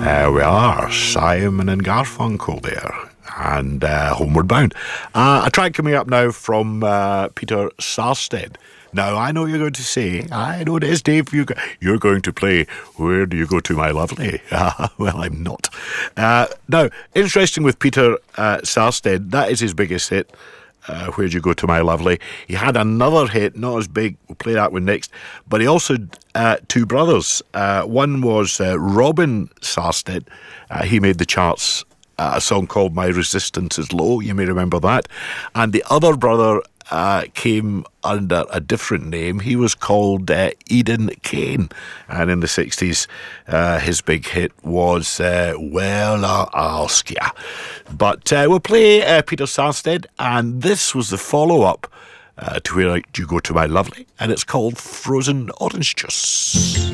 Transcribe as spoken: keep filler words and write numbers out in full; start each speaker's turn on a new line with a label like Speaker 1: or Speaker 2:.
Speaker 1: Uh, we are Simon and Garfunkel there, and uh, Homeward Bound. Uh, a track coming up now from uh, Peter Sarstedt. Now, I know you're going to say, I know it is, Dave, you go, you're going to play Where Do You Go To My Lovely? Uh, well, I'm not. Uh, now, interesting with Peter uh, Sarstedt, that is his biggest hit. Uh, Where'd You Go To My Lovely? He had another hit, not as big, we'll play that one next, but he also uh, two brothers. Uh, one was uh, Robin Sarstedt. Uh, he made the charts, uh, a song called My Resistance Is Low, you may remember that. And the other brother uh, came under a different name. He was called uh, Eden Kane. And in the sixties, uh, his big hit was uh, Well, I'll Ask Ya. But uh, we'll play uh, Peter Sarstedt, and this was the follow-up uh, to Where Do You Go To My Lovely, and it's called Frozen Orange Juice.